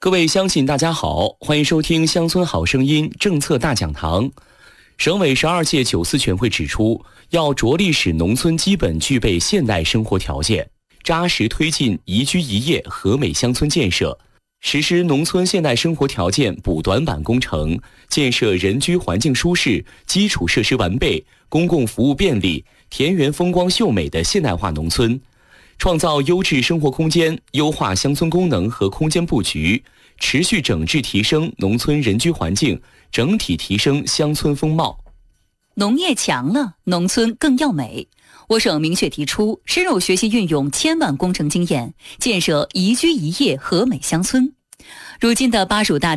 各位乡亲大家好，欢迎收听乡村好声音政策大讲堂。省委12届9次全会指出，要着力使农村基本具备现代生活条件，扎实推进宜居宜业和美乡村建设，实施农村现代生活条件补短板工程，建设人居环境舒适、基础设施完备、公共服务便利、田园风光秀美的现代化农村，创造优质生活空间，优化乡村功能和空间布局，持续整治提升农村人居环境，整体提升乡村风貌。 农业强了，农村更要美。我省明确提出，深入学习运用千万工程经验，建设宜居宜业和美乡村。如今的巴蜀大